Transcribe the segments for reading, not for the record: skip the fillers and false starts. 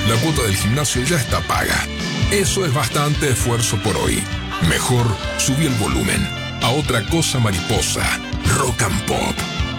La cuota del gimnasio ya está paga. Eso es bastante esfuerzo por hoy. Mejor subí el volumen. A otra cosa mariposa. Rock and Pop.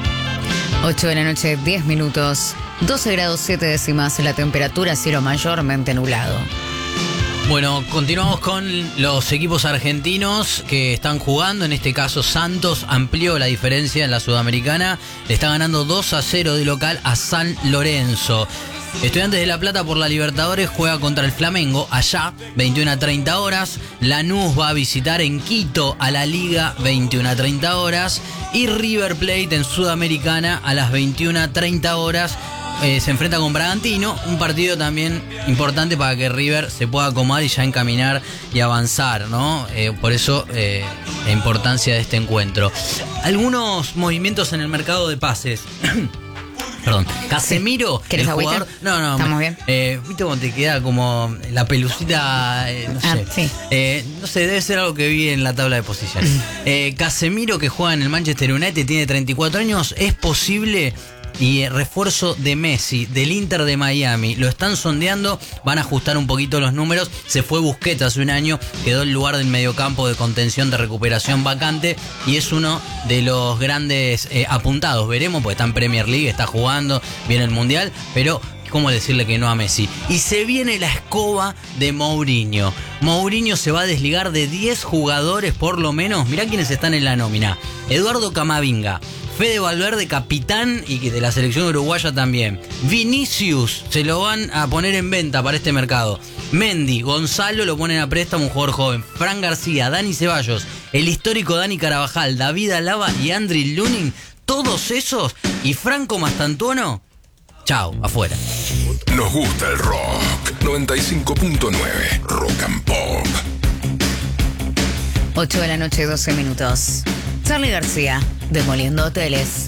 8 de la noche, 10 minutos. 12 grados 7 décimas la temperatura, cielo mayormente nublado. Bueno, continuamos con los equipos argentinos que están jugando. En este caso, Santos amplió la diferencia en la Sudamericana. Le está ganando 2-0 de local a San Lorenzo. Estudiantes de La Plata por la Libertadores juega contra el Flamengo allá, 21:30 horas. Lanús va a visitar en Quito a la Liga, 21:30 horas. Y River Plate en Sudamericana a las 21:30 horas. Se enfrenta con Bragantino, un partido también importante para que River se pueda acomodar y ya encaminar y avanzar, ¿no? Por eso la importancia de este encuentro. Algunos movimientos en el mercado de pases. Perdón, Casemiro. ¿Querés el agüita? jugador, no. ¿Estamos bien? ¿Viste cómo te queda como la pelucita? No sé. Sí. No sé, debe ser algo que vi en la tabla de posiciones. Casemiro, que juega en el Manchester United, tiene 34 años. Es posible. Y refuerzo de Messi, del Inter de Miami. Lo están sondeando, van a ajustar un poquito los números. Se fue Busquets hace un año, quedó el lugar del mediocampo de contención de recuperación vacante. Y es uno de los grandes apuntados. Veremos, porque está en Premier League, está jugando, viene el Mundial. Pero ¿cómo decirle que no a Messi? Y se viene la escoba de Mourinho. Mourinho se va a desligar de 10 jugadores por lo menos. Mirá quiénes están en la nómina. Eduardo Camavinga, Fede Valverde, capitán, y de la selección uruguaya también. Vinicius, se lo van a poner en venta para este mercado. Mendy, Gonzalo lo ponen a préstamo, un jugador joven. Fran García, Dani Ceballos, el histórico Dani Carabajal, David Alaba y Andriy Lunin. Todos esos, y Franco Mastantuono, chao, afuera. Nos gusta el rock. 95.9 Rock and Pop. 8 de la noche, 12 minutos. Charly García, Demoliendo Hoteles.